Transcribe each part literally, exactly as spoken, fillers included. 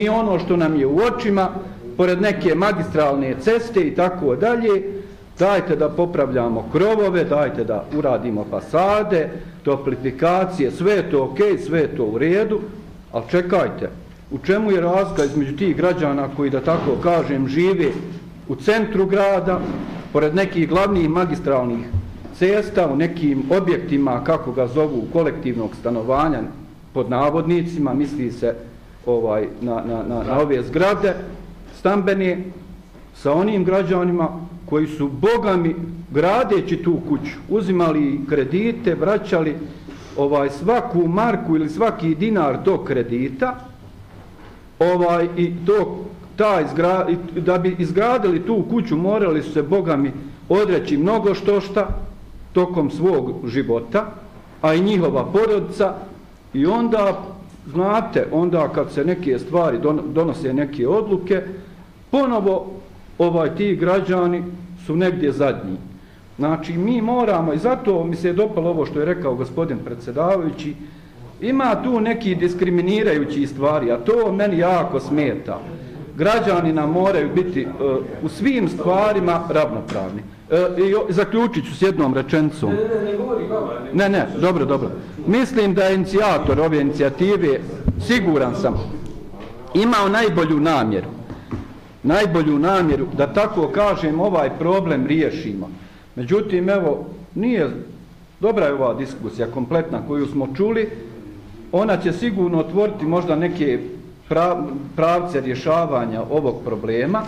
i ono što nam je u očima, pored neke magistralne ceste i tako dalje, dajte da popravljamo krovove, dajte da uradimo fasade, toplifikacije, sve je to ok, sve je to u redu, ali čekajte, u čemu je razlika između tih građana koji, da tako kažem, žive u centru grada, pored nekih glavnih magistralnih cesta, u nekim objektima, kako ga zovu, kolektivnog stanovanja, pod navodnicima, misli se ovaj, na, na, na, na ove zgrade stambene, sa onim građanima koji su, bogami, gradeći tu kuću, uzimali kredite, vraćali ovaj, svaku marku ili svaki dinar tog kredita, ovaj, i to, ta izgra, da bi izgradili tu kuću morali su se, bogami, odreći mnogo što šta tokom svog života, a i njihova porodica, i onda, znate, onda kad se neke stvari donose, neke odluke, ponovo ovaj ti građani su negdje zadnji. Znači, mi moramo, i zato mi se je dopalo ovo što je rekao gospodin predsjedavajući, ima tu neki diskriminirajući stvari, a to meni jako smeta. Građani nam moraju biti uh, u svim stvarima ravnopravni. Uh, i zaključit ću s jednom rečenicom. Ne, ne, dobro, dobro. Mislim da je inicijator ove inicijative, siguran sam, imao najbolju namjeru, najbolju namjeru da, tako kažem, ovaj problem riješimo. Međutim, evo, nije, dobra je ova diskusija kompletna koju smo čuli, ona će sigurno otvoriti možda neke pravce rješavanja ovog problema,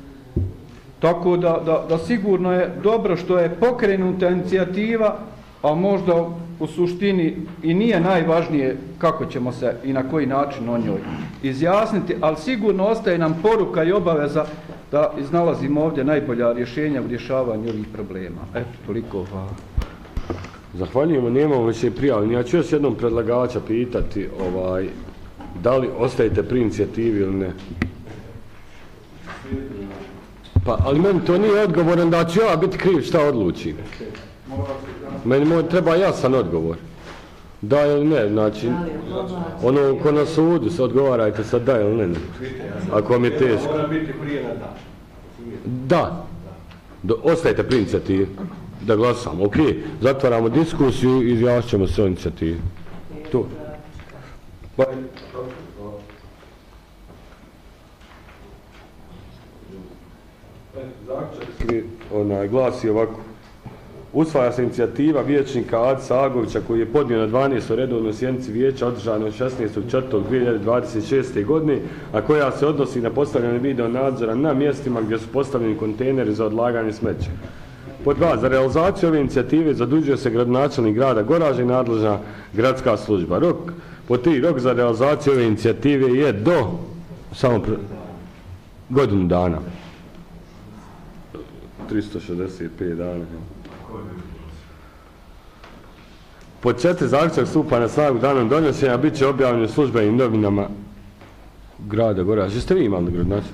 tako da, da, da sigurno je dobro što je pokrenuta inicijativa, a možda u suštini i nije najvažnije kako ćemo se i na koji način o njoj izjasniti, ali sigurno ostaje nam poruka i obaveza da iznalazimo ovdje najbolja rješenja u rješavanju ovih problema. Eto, toliko, hvala. Zahvaljujemo, nemamo više prijavljeni. Ja ću još jednom predlagača pitati ovaj, da li ostajete pri inicijativi ili ne. Pa, ali meni to nije odgovoran da ću ja biti kriv šta odlučim. Meni treba jasan odgovor. Da ili ne, znači, ono ko na sudu se odgovarajte sad da ili ne. Ako vam je teško. Da. Ostajete pri inicijativi. Da glasamo, ok. Zatvaramo diskusiju i izjašnjamo se o inicijativi. Tu. Onaj glasi ovako. Usvaja se inicijativa vijećnika Adisa Agovića koji je podnio na dvanaestoj redovnoj sjednici vijeća održanoj šesnaestog četvrtog dvije hiljade dvadeset šeste. godine, a koja se odnosi na postavljanje video nadzora na mjestima gdje su postavljeni kontejneri za odlaganje smeća. Pod dva. Za realizaciju ove inicijative zadužuje se gradonačelnik grada Goražde i nadležna gradska služba. Rok, pod tri. Rok za realizaciju ove inicijative je do samo pre, godinu dana. tristo šezdeset pet dana. Pod četiri. Zaključak stupa na snagu danom donošenja, bit će objavljen u službenim novinama grada Goražde. Jeste vi imali gradonačelnik?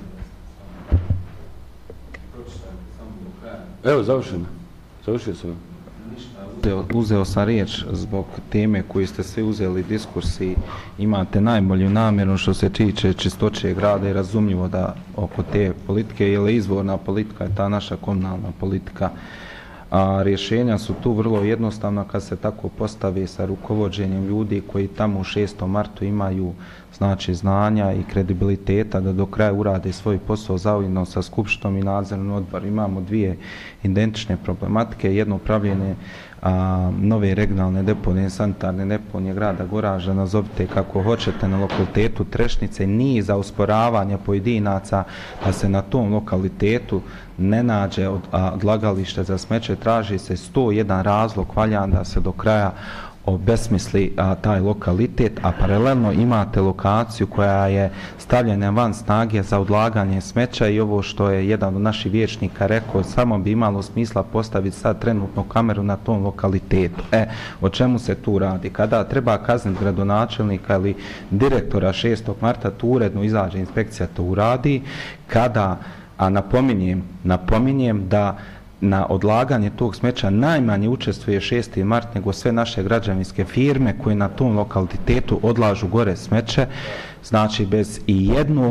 Evo, završeno. Završio sam. Uzeo, uzeo sam riječ zbog teme koju ste svi uzeli diskursi. Imate najbolju namjeru što se tiče čistoće grada i razumljivo da oko te politike, jer izvorna politika je ta naša komunalna politika. A rješenja su tu vrlo jednostavna kad se tako postavi sa rukovođenjem ljudi koji tamo u šestom martu imaju znači znanja i kredibiliteta da do kraja urade svoj posao zajedno sa skupštinom i nadzornim odborom. Imamo dvije identične problematike, jedno upravljene a, nove regionalne deponije, sanitarne deponije grada Goražda, nazovite kako hoćete, na lokalitetu Trešnice, nije za usporavanje pojedinaca da se na tom lokalitetu ne nađe od, a, odlagalište za smeće, traži se sto jedan razlog valjan da se do kraja obesmisli a, taj lokalitet, a paralelno imate lokaciju koja je stavljena van snage za odlaganje smeća i ovo što je jedan od naših vijećnika rekao, samo bi imalo smisla postaviti sad trenutnu kameru na tom lokalitetu. E, o čemu se tu radi? Kada treba kazniti gradonačelnika ili direktora šestog marta, tu uredno izađe inspekcija, to uradi. Kada, a napominjem, napominjem da na odlaganje tog smeća najmanje učestvuje šesti mart nego sve naše građevinske firme koje na tom lokalitetu odlažu gore smeće, znači bez i jednog